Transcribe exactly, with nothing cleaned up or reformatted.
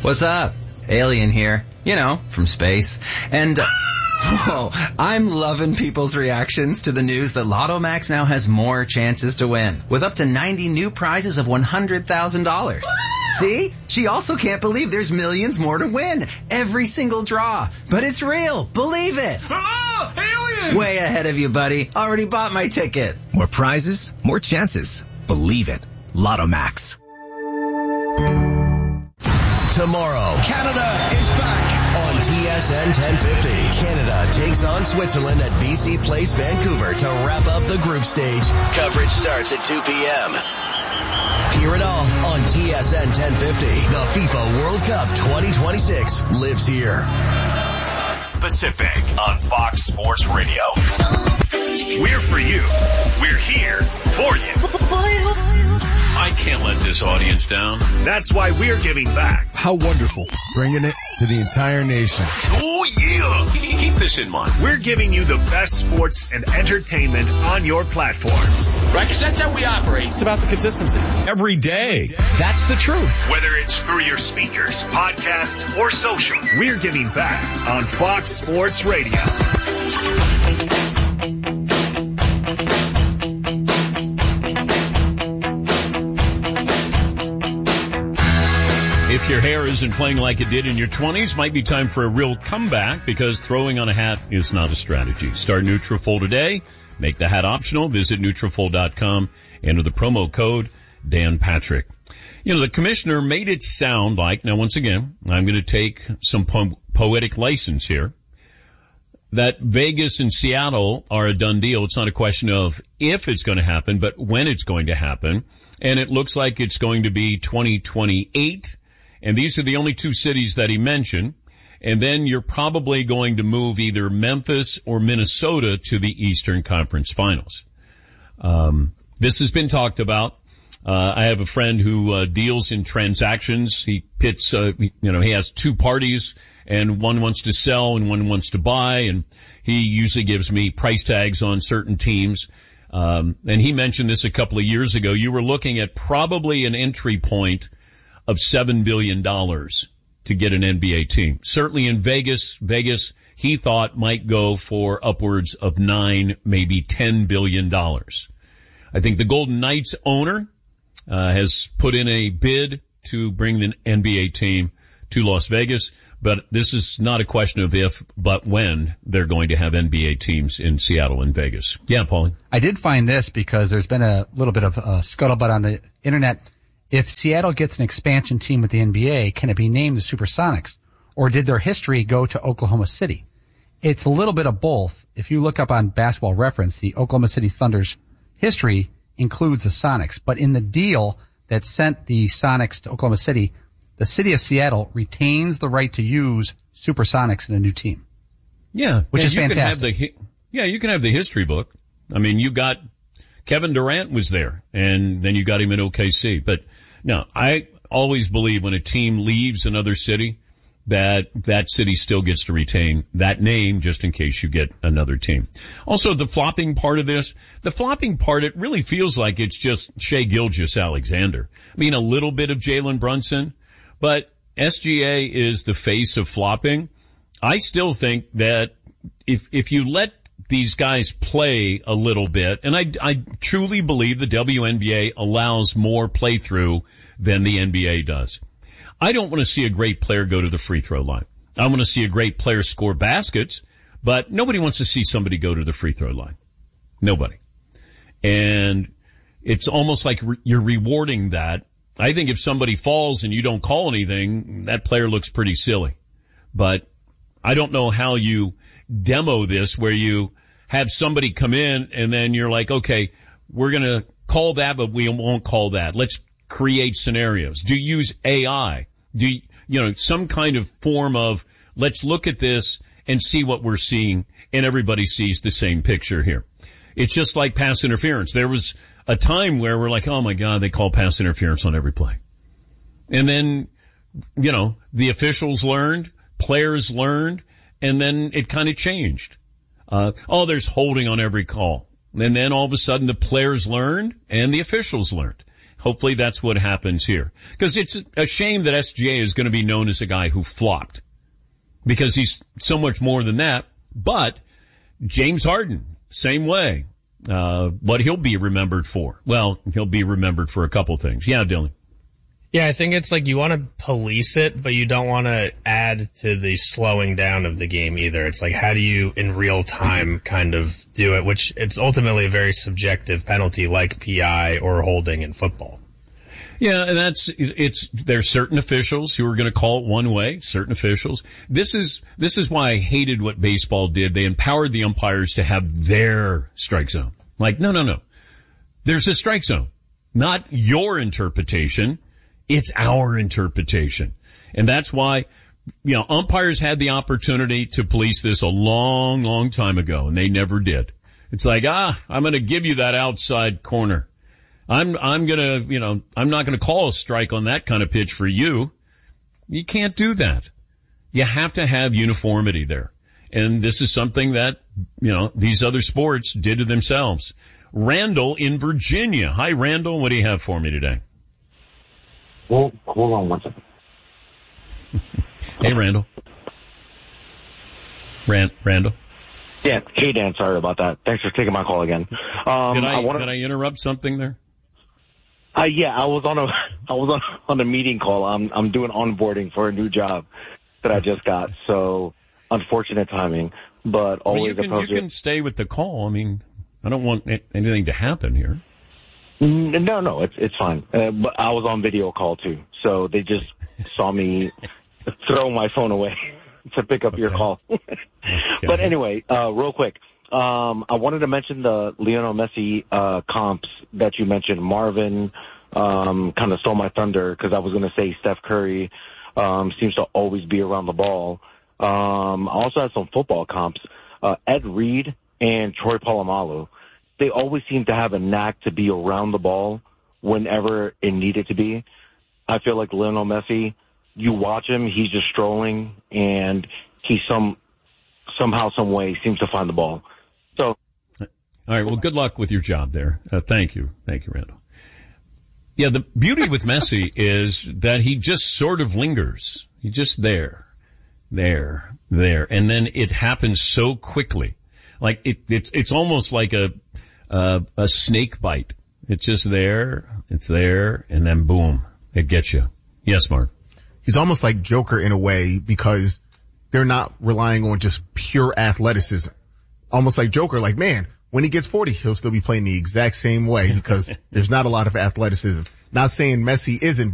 What's up? Alien here. You know, from space. And, uh, whoa, I'm loving people's reactions to the news that Lotto Max now has more chances to win, with up to ninety new prizes of one hundred thousand dollars. See? She also can't believe there's millions more to win. Every single draw. But it's real. Believe it. Oh, alien! Way ahead of you, buddy. Already bought my ticket. More prizes, more chances. Believe it. Lotto Max. Tomorrow, Canada is back on T S N ten fifty. Canada takes on Switzerland at B C Place, Vancouver to wrap up the group stage. Coverage starts at two p.m. Hear it all on T S N ten fifty. The FIFA World Cup twenty twenty-six lives here. Pacific on Fox Sports Radio. We're for you. We're here for you. I can't let this audience down. That's why we're giving back. How wonderful. Bringing it to the entire nation. Oh, yeah. Keep this in mind. We're giving you the best sports and entertainment on your platforms. Right, because that's how we operate. It's about the consistency. Every day. That's the truth. Whether it's through your speakers, podcast, or social, we're giving back on Fox Sports Radio. If your hair isn't playing like it did in your twenties, might be time for a real comeback, because throwing on a hat is not a strategy. Start Nutrafol today. Make the hat optional. Visit Nutrafol dot com. Enter the promo code Dan Patrick. You know, the commissioner made it sound like, now once again, I'm going to take some po- poetic license here, that Vegas and Seattle are a done deal. It's not a question of if it's going to happen, but when it's going to happen. And it looks like it's going to be twenty twenty-eight. And these are the only two cities that he mentioned. And then you're probably going to move either Memphis or Minnesota to the Eastern Conference Finals. Um, this has been talked about. Uh, I have a friend who uh, deals in transactions. He pits, uh, you know, he has two parties, and one wants to sell and one wants to buy. And he usually gives me price tags on certain teams. Um, and he mentioned this a couple of years ago. You were looking at probably an entry point of seven billion dollars to get an N B A team. Certainly in Vegas, Vegas, he thought might go for upwards of nine, maybe ten billion dollars. I think the Golden Knights owner, uh, has put in a bid to bring the N B A team to Las Vegas, but this is not a question of if, but when they're going to have N B A teams in Seattle and Vegas. Yeah, Paulie. I did find this because there's been a little bit of uh, scuttlebutt on the internet. If Seattle gets an expansion team with the N B A, can it be named the Supersonics? Or did their history go to Oklahoma City? It's a little bit of both. If you look up on Basketball Reference, the Oklahoma City Thunder's history includes the Sonics. But in the deal that sent the Sonics to Oklahoma City, the city of Seattle retains the right to use Supersonics in a new team. Yeah. Which yeah, is you fantastic. Can have the, yeah, you can have the history book. I mean, you got Kevin Durant was there, and then you got him in O K C. But no, I always believe when a team leaves another city, that that city still gets to retain that name just in case you get another team. Also, the flopping part of this, the flopping part, it really feels like it's just Shai Gilgeous-Alexander. I mean, a little bit of Jalen Brunson, but S G A is the face of flopping. I still think that if if you let these guys play a little bit, and I, I truly believe the W N B A allows more playthrough than the N B A does. I don't want to see a great player go to the free throw line. I want to see a great player score baskets, but nobody wants to see somebody go to the free throw line. Nobody. And it's almost like re- you're rewarding that. I think if somebody falls and you don't call anything, that player looks pretty silly. But I don't know how you demo this where you have somebody come in and then you're like, okay, we're going to call that, but we won't call that. Let's create scenarios. Do you use A I? Do you, you know, some kind of form of let's look at this and see what we're seeing, and everybody sees the same picture here. It's just like pass interference. There was a time where we're like, oh my God, they call pass interference on every play. And then, you know, the officials learned, players learned, and then it kind of changed. Uh, oh, there's holding on every call. And then all of a sudden the players learned and the officials learned. Hopefully that's what happens here. Because it's a shame that S G A is going to be known as a guy who flopped. Because he's so much more than that. But James Harden, same way. Uh, what he'll be remembered for. Well, he'll be remembered for a couple things. Yeah, Dylan. Yeah, I think it's like you want to police it, but you don't want to add to the slowing down of the game either. It's like, how do you in real time kind of do it, which it's ultimately a very subjective penalty like P I or holding in football. Yeah, and that's, it's, there's certain officials who are going to call it one way, certain officials. This is, this is why I hated what baseball did. They empowered the umpires to have their strike zone. Like, no, no, no. There's a strike zone. Not your interpretation. It's our interpretation. And that's why, you know, umpires had the opportunity to police this a long, long time ago, and they never did. It's like, ah, I'm going to give you that outside corner. I'm, I'm gonna, you know, I'm not gonna call a strike on that kind of pitch for you. You can't do that. You have to have uniformity there. And this is something that, you know, these other sports did to themselves. Randall in Virginia. Hi, Randall. What do you have for me today? Well, hold on one second. Hey, Randall. Rand, Randall. Yeah. Hey, Dan. Sorry about that. Thanks for taking my call again. Um, did I, I wanna... did I interrupt something there? Uh, yeah, I was on a, I was on, on a meeting call. I'm, I'm doing onboarding for a new job that I just got. So unfortunate timing, but always I mean, you can, you can stay with the call. I mean, I don't want anything to happen here. No, no, it's, it's fine. Uh, but I was on video call too. So they just saw me throw my phone away to pick up okay. your call. okay. But anyway, uh, real quick. Um, I wanted to mention the Lionel Messi, uh, comps that you mentioned. Marvin, um, kind of stole my thunder because I was going to say Steph Curry, um, seems to always be around the ball. Um, I also had some football comps. Uh, Ed Reed and Troy Polamalu. They always seem to have a knack to be around the ball whenever it needed to be. I feel like Lionel Messi, you watch him, he's just strolling and he some, somehow, some way seems to find the ball. So, all right. Well, good luck with your job there. Uh, thank you. Thank you, Randall. Yeah. The beauty with Messi is that he just sort of lingers. He's just there, there, there. And then it happens so quickly. Like it, it's, it's almost like a, uh, a snake bite. It's just there. It's there. And then boom, it gets you. Yes, Mark. He's almost like Joker in a way because they're not relying on just pure athleticism. Almost like Joker, like, man, when he gets forty, he'll still be playing the exact same way because there's not a lot of athleticism. Not saying Messi isn't,